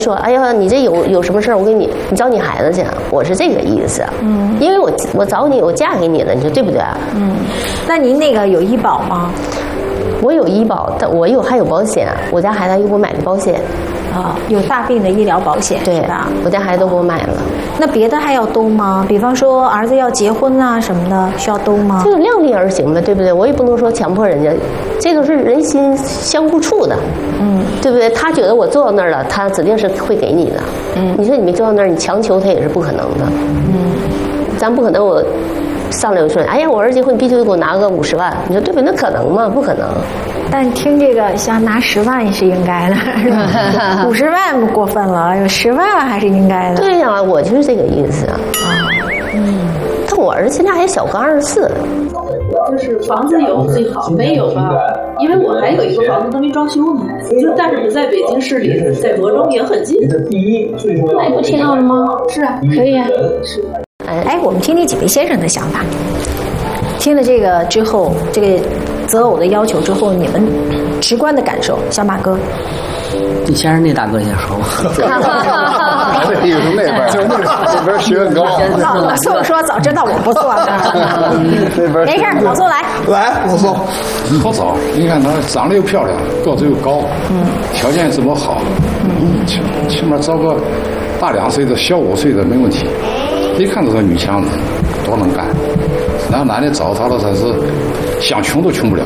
说，哎呀，你这有什么事儿，我给你找你孩子去，我是这个意思。因为我找你，我嫁给你了，你说对不对？ 那您那个有医保吗？ 我有医保，但我还有保险，我家孩子又给我买的保险。 有大病的医疗保险， 对吧？ 我家孩子都给我买了。 那别的还要兜吗？比方说儿子要结婚啊什么的，需要兜吗？ 这个量力而行的，对不对？我也不能说强迫人家，这个是人心相互处的，对不对？他觉得我做到那儿了，他指定是会给你的，你说你没做到那儿，你强求他也是不可能的，咱不可能我上来就说，哎呀，我儿子结婚，你必须得给我拿个50万，你说对不对？那可能吗？不可能。 但听这个像拿10万也是应该的，是吧？50万过分了，有10万还是应该的。 对呀，我就是这个意思啊。但我儿子现在还小，刚24。 就是房子有最好，没有吧？因为我还有一个房子都没装修呢，但是不在北京市里，在涿州也很近。那你不听到了吗？是啊，可以啊。是。 哎，我们听听几位先生的想法。听了这个之后，这个择偶的要求之后，你们直观的感受，小马哥。 你先是那大哥先说。 这艺术那边，就那边学问高。 我送说早知道我不做了。没事，我送来。 来，我送。 好找，你看他长得又漂亮，个子又高，条件也这么好，起码找个大2岁的、小5岁的没问题。一看都是女强人，多能干。那男的找他了，他是想穷都穷不了。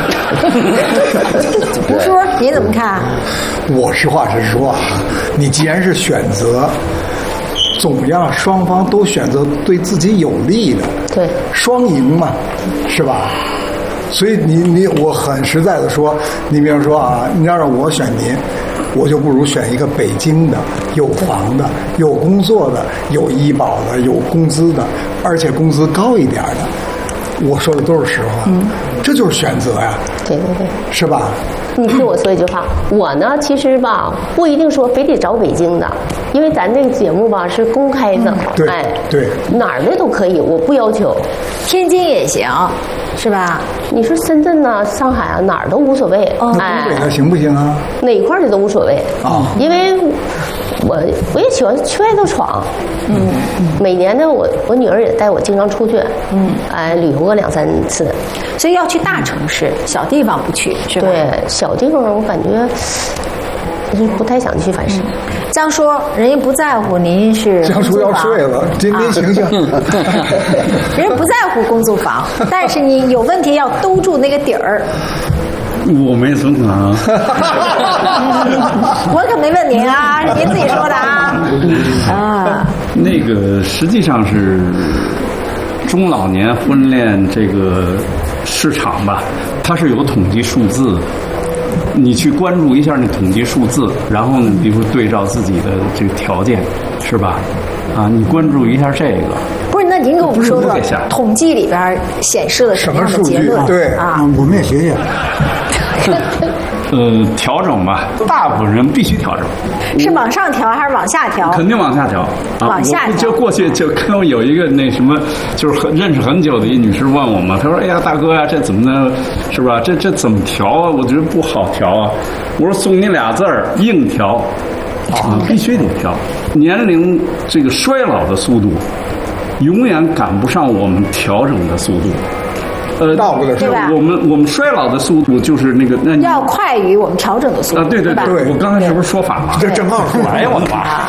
吴叔，你怎么看？ 我实话实说啊，你既然是选择，总要双方都选择对自己有利的， 对， 双赢嘛，是吧？所以我很实在的说，你比方说啊，你要让我选您，我就不如选一个北京的，有房的，有工作的，有医保的，有工资的，而且工资高一点的。我说的都是实话，这就是选择呀。 对对对， 是吧？ 你听我说一句话，我呢其实吧不一定说非得找北京的，因为咱这个节目吧是公开的， 对， 哎， 对， 哪儿的都可以，我不要求。 天津也行，是吧？ 你说深圳呐、上海啊，哪儿都无所谓。 那东北的行不行啊？ 哪块的都无所谓啊，因为我也喜欢去外头闯。每年呢，我女儿也带我经常出去，旅游个2、3次。 所以要去大城市，小地方不去，是吧？ 对，小地方我感觉就是不太想去，反正。 江叔，人家不在乎您是江叔要睡了，您醒醒。 人家不在乎公租房，但是你有问题要兜住那个底儿。 我没存款啊。 我可没问您啊，是您自己说的啊。 那个实际上是中老年婚恋这个市场吧，它是有统计数字，你去关注一下那统计数字，然后呢，比如对照自己的这个条件，是吧？啊，你关注一下这个。 不是，那您给我们说说统计里边显示了什么样的结论？ 对啊， 我们也学学。 调整吧，大部分人必须调整。 是往上调还是往下调？ 肯定往下调。 往下调。 就过去就跟我有一个那什么，就是认识很久的一女士问我嘛，她说：“哎呀，大哥呀，这怎么呢？是吧？这怎么调啊？我觉得不好调啊。”我说：“送你俩字儿，硬调。必须得调。年龄这个衰老的速度，永远赶不上我们调整的速度。” 倒过来说， 我们衰老的速度就是那个要快于我们调整的速度啊！对，我刚才是不是说反了？ 这正好说， 哎呀，我的妈！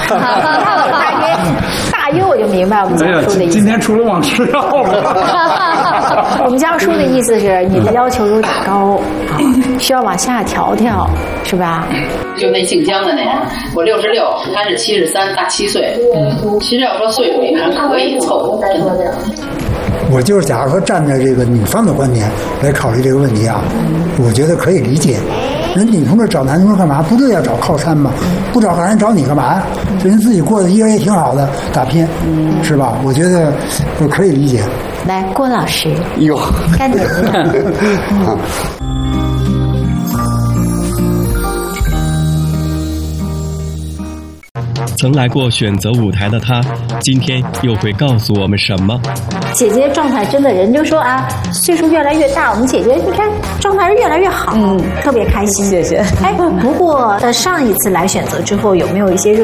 大约我就明白我们江叔的意思。 今天除了忘吃药了。 我们江叔的意思是，你的要求有点高，需要往下调调，是吧？ 就那姓江的那个，我66，他是73，大7岁。其实要说岁数也还可以凑合。 我就是假如说站在这个女方的观点来考虑这个问题啊，我觉得可以理解。人女同志找男同志干嘛？不就要找靠山吗？不找靠山找你干嘛呀？人自己过得一个人也挺好的，打拼，是吧？我觉得我可以理解。 来，郭老师， 哟， 该你了。 曾来过选择舞台的她，今天又会告诉我们什么？ 姐姐状态真的，人就说啊，岁数越来越大，我们姐姐你看状态是越来越好，特别开心。 谢谢。 哎，不过上一次来选择之后，有没有一些